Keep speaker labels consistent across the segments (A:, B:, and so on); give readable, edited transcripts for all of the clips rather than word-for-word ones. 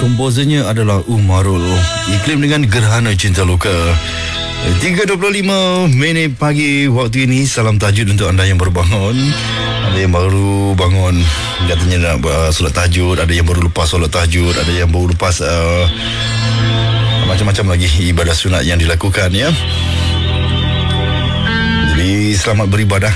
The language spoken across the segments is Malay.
A: Komposernya adalah Umarul. Iklim dengan Gerhana Cinta Loka. 3.25 minit pagi waktu ini. Salam tahajud untuk anda yang baru bangun. Ada yang baru bangun, katanya nak solat tahajud. Ada yang baru lepas solat tahajud. Ada yang baru lepas macam-macam lagi ibadah sunat yang dilakukan, ya. Jadi selamat beribadah.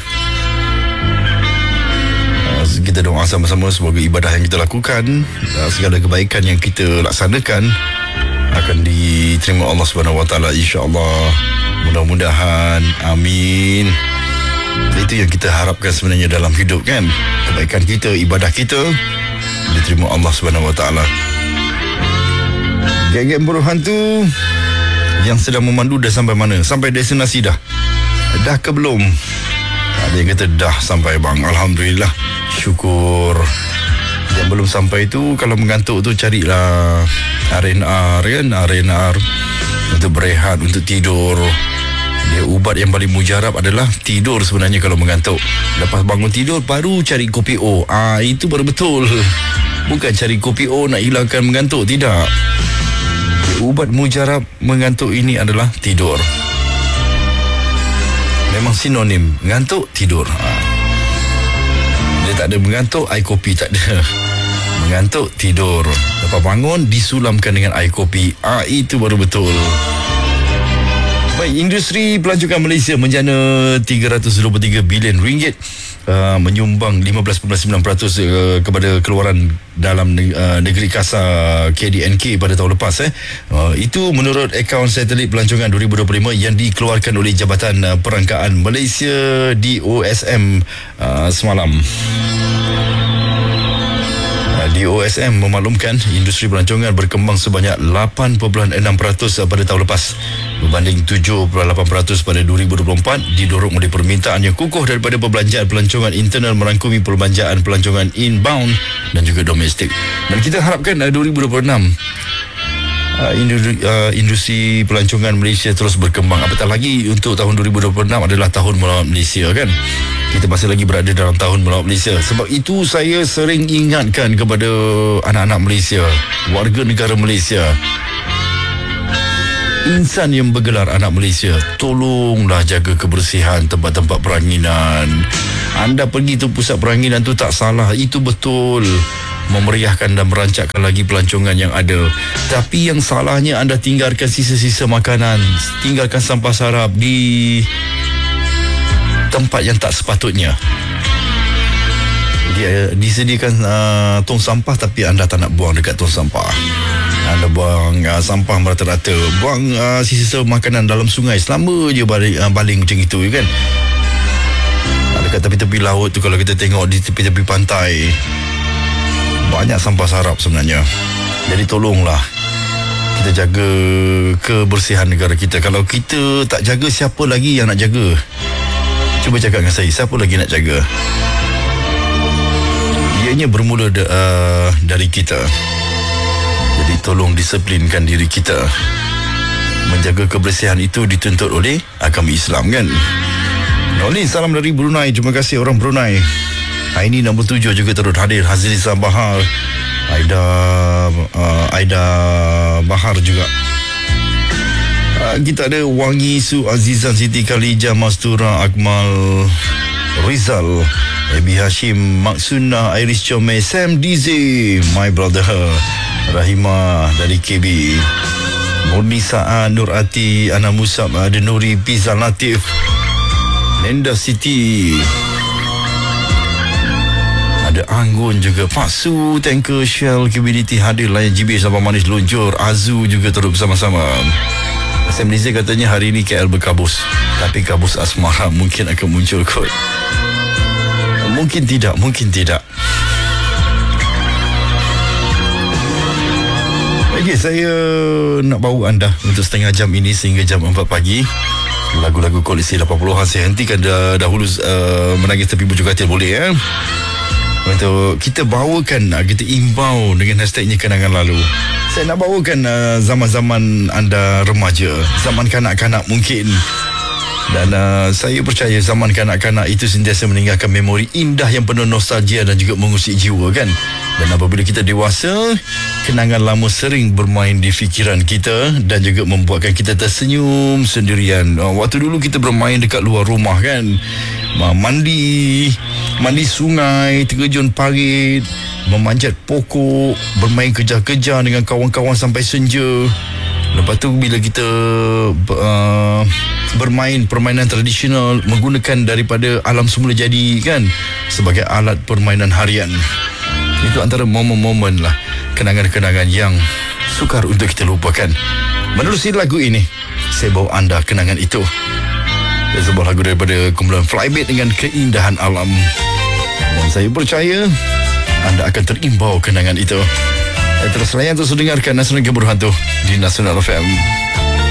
A: Kita doa sama-sama semoga ibadah yang kita lakukan, segala kebaikan yang kita laksanakan akan diterima Allah Subhanahu Wa Taala, insya-Allah. Mudah-mudahan, amin. Itu yang kita harapkan sebenarnya dalam hidup, kan? Kebaikan kita, ibadah kita diterima Allah Subhanahu Wa Taala. Geng-geng buruh hantu yang sedang memandu dah sampai mana? Sampai destinasi dah? Dah ke belum? Ada yang kata dah sampai, bang. Alhamdulillah, syukur. Yang belum sampai tu, kalau mengantuk tu carilah R&R, kan? R&R untuk berehat, untuk tidur. Dia ubat yang paling mujarab adalah tidur sebenarnya kalau mengantuk. Lepas bangun tidur baru cari kopi O. Itu baru betul. Bukan cari kopi O nak hilangkan mengantuk, tidak. Ubat mujarab mengantuk ini adalah tidur. Memang sinonim, mengantuk, tidur. Dia tak ada mengantuk, air kopi tak ada. Mengantuk, tidur. Lepas bangun, disulamkan dengan air kopi. Itu baru betul. Baik, industri pelancongan Malaysia menjana 323 bilion ringgit, menyumbang 15.9% kepada keluaran dalam negeri kasa KDNK pada tahun lepas. Itu menurut akaun satelit pelancongan 2025 yang dikeluarkan oleh Jabatan Perangkaan Malaysia DOSM semalam. DOSM memaklumkan industri pelancongan berkembang sebanyak 8.6% pada tahun lepas berbanding 7.8% pada 2024, didorong oleh permintaan yang kukuh daripada perbelanjaan pelancongan internal merangkumi perbelanjaan pelancongan inbound dan juga domestik. Dan kita harapkan 2026 industri pelancongan Malaysia terus berkembang. Apatah lagi untuk tahun 2026 adalah tahun melawat Malaysia, kan? Kita masih lagi berada dalam tahun melawat Malaysia. Sebab itu saya sering ingatkan kepada anak-anak Malaysia, warga negara Malaysia, insan yang bergelar anak Malaysia, tolonglah jaga kebersihan tempat-tempat peranginan. Anda pergi tu pusat peranginan tu tak salah, itu betul, memeriahkan dan merancakkan lagi pelancongan yang ada. Tapi yang salahnya anda tinggalkan sisa-sisa makanan, tinggalkan sampah sarap di tempat yang tak sepatutnya. Dia disediakan tong sampah, tapi anda tak nak buang dekat tong sampah. Anda buang sampah merata-rata, buang sisa makanan dalam sungai. Selama je baling macam itu, kan? Dekat tepi-tepi laut tu, kalau kita tengok di tepi-tepi pantai, banyak sampah sarap sebenarnya. Jadi tolonglah kita jaga kebersihan negara kita. Kalau kita tak jaga, siapa lagi yang nak jaga? Cuba cakap dengan saya, siapa lagi nak jaga? Ianya bermula dari kita. Jadi tolong disiplinkan diri kita. Menjaga kebersihan itu dituntut oleh agama Islam, kan? Noli, salam dari Brunei. Terima kasih orang Brunei. Aini nombor 7 juga turut hadir. Hazrizah Bahar, Aida Bahar juga. Kita ada Wangi Su Azizan, Siti Khalijah, Mastura, Akmal Rizal, Ebi Hashim, Maksuna, Iris Chome, Sam Dizi, my brother Rahimah dari KB, Murni Sa'ad, Nur Ati, Ana Musab, ada Nuri, Pizza Latif, Nenda Siti, ada Anggun juga, Pak Su, Tanker, Shell, Community hadir, layan GB Sabah Manis Luncur, Azu juga turut bersama-sama. Sam Dizi katanya hari ini KL berkabus, tapi kabus asmara mungkin akan muncul kot. Mungkin tidak. Okey, saya nak bawa anda untuk setengah jam ini sehingga jam 4 pagi. Lagu-lagu koleksi 80-an saya hentikan dahulu. Menangis tepi bujur katil boleh, ya? Untuk kita bawakan, kita imbau dengan hashtagnya kenangan lalu. Saya nak bawakan zaman-zaman anda remaja, zaman kanak-kanak mungkin. Dan saya percaya zaman kanak-kanak itu sentiasa meninggalkan memori indah yang penuh nostalgia dan juga mengusik jiwa, kan? Dan apabila kita dewasa, kenangan lama sering bermain di fikiran kita dan juga membuatkan kita tersenyum sendirian. Waktu dulu kita bermain dekat luar rumah kan, mandi sungai, terjun parit, memanjat pokok, bermain kejar-kejar dengan kawan-kawan sampai senja. Lepas tu bila kita bermain permainan tradisional menggunakan daripada alam semula jadi kan, sebagai alat permainan harian. Itu antara momen-momen lah, kenangan-kenangan yang sukar untuk kita lupakan. Menerusi lagu ini, saya bawa anda kenangan itu. Dan sebuah lagu daripada kumpulan Flybeat dengan Keindahan Alam. Dan saya percaya anda akan terimbau kenangan itu. Terus layan, terus dengarkan Nasional Gembur Hantu di Nasional FM.